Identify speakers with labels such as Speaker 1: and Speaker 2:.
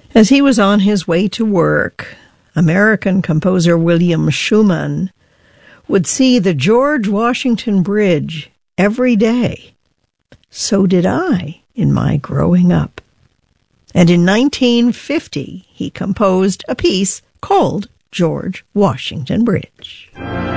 Speaker 1: As he was on his way to work, American composer William Schumann would see the George Washington Bridge every day. So did I in my growing up. And in 1950, he composed a piece called George Washington Bridge.